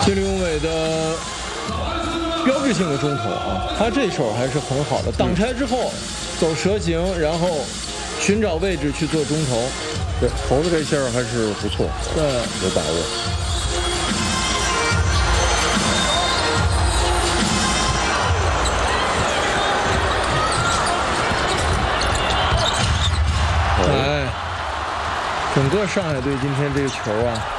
谢立永伟的标志性的中投啊，他这手还是很好的，挡拆之后走蛇形，然后寻找位置去做中投。 对，投的这下还是不错， 对， 有把握。 哎，整个上海队今天这个球啊。